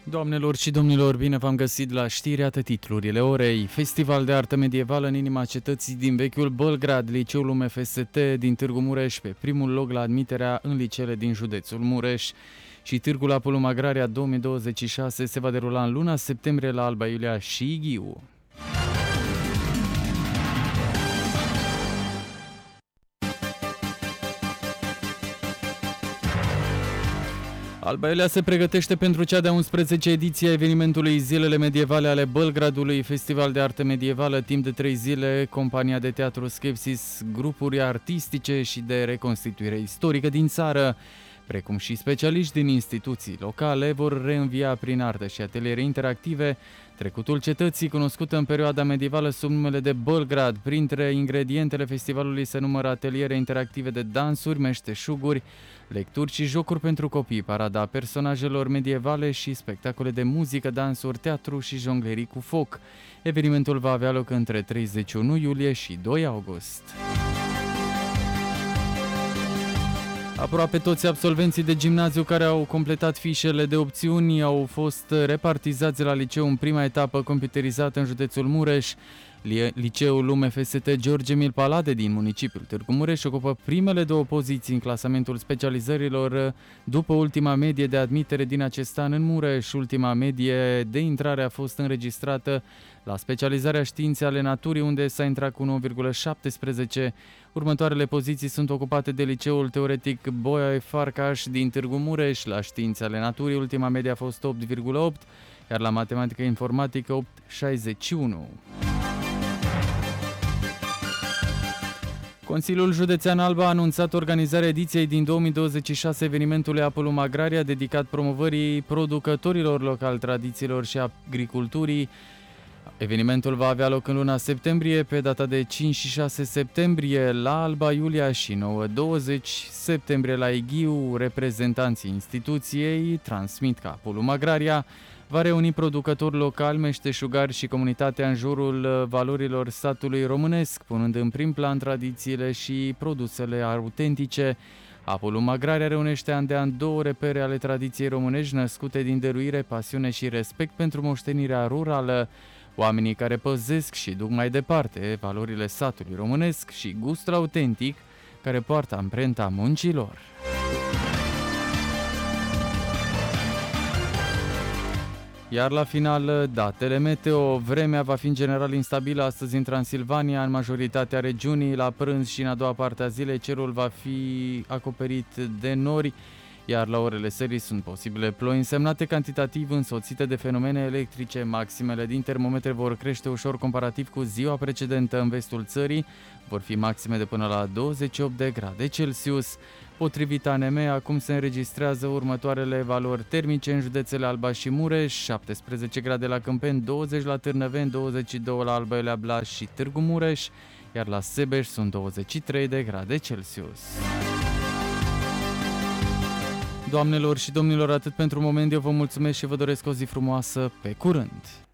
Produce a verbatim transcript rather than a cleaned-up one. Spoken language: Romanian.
Doamnelor și domnilor, bine v-am găsit la știri, atât titlurile orei. Festival de artă medievală în inima cetății din vechiul Bălgrad, liceul U M F S T din Târgu Mureș, pe primul loc la admiterea în liceele din județul Mureș. Și Târgul Apulum Agraria două mii douăzeci și șase se va derula în luna septembrie la Alba Iulia și Ghiu. Alba Iulia se pregătește pentru cea de-a unsprezecea ediție a evenimentului Zilele Medievale ale Bălgradului, festival de artă medievală timp de trei zile, compania de teatru Skepsis, grupuri artistice și de reconstituire istorică din țară, precum și specialiști din instituții locale, vor reînvia prin artă și ateliere interactive trecutul cetății, cunoscută în perioada medievală sub numele de Bălgrad. Printre ingredientele festivalului se numără ateliere interactive de dansuri, meșteșuguri, lecturi și jocuri pentru copii, parada personajelor medievale și spectacole de muzică, dansuri, teatru și jonglerii cu foc. Evenimentul va avea loc între treizeci și unu iulie și doi august. Aproape toți absolvenții de gimnaziu care au completat fișele de opțiuni au fost repartizați la liceu în prima etapă computerizată în județul Mureș. Liceul U M F S T George Emil Palade din municipiul Târgu Mureș ocupă primele două poziții în clasamentul specializărilor după ultima medie de admitere din acest an în Mureș. Ultima medie de intrare a fost înregistrată la specializarea științe ale naturii, unde s-a intrat cu nouă virgulă șaptesprezece. Următoarele poziții sunt ocupate de liceul teoretic Boia Farcaș din Târgu Mureș. La științe ale naturii ultima medie a fost opt virgulă opt, iar la matematică informatică opt virgulă șaizeci și unu. Consiliul Județean Alba a anunțat organizarea ediției din două mii douăzeci și șase evenimentului Apulum Agraria, dedicat promovării producătorilor locali, tradițiilor și agriculturii. Evenimentul va avea loc în luna septembrie, pe data de cinci și șase septembrie la Alba Iulia și nouă douăzeci septembrie la Ighiu. Reprezentanții instituției transmit că Apulum Agraria va reuni producători locali, meșteșugari și comunitatea în jurul valorilor satului românesc, punând în prim plan tradițiile și produsele autentice. Apulum Agraria reunește an de an două repere ale tradiției românești născute din dăruire, pasiune și respect pentru moștenirea rurală, oamenii care păzesc și duc mai departe valorile satului românesc și gustul autentic care poartă amprenta muncilor. Iar la final, datele meteo. Vremea va fi în general instabilă astăzi în Transilvania, în majoritatea regiunii. La prânz și în a doua parte a zilei cerul va fi acoperit de nori, iar la orele serii sunt posibile ploi însemnate cantitativ însoțite de fenomene electrice. Maximele din termometre vor crește ușor comparativ cu ziua precedentă. În vestul țării vor fi maxime de până la douăzeci și opt de grade Celsius. Potrivit A N M, acum se înregistrează următoarele valori termice în județele Alba și Mureș: șaptesprezece grade la Câmpeni, douăzeci la Târnăveni, douăzeci și doi la Alba Iulia, Blaj și Târgu Mureș, iar la Sebeș sunt douăzeci și trei de grade Celsius. Doamnelor și domnilor, atât pentru moment. Eu vă mulțumesc și vă doresc o zi frumoasă. Pe curând!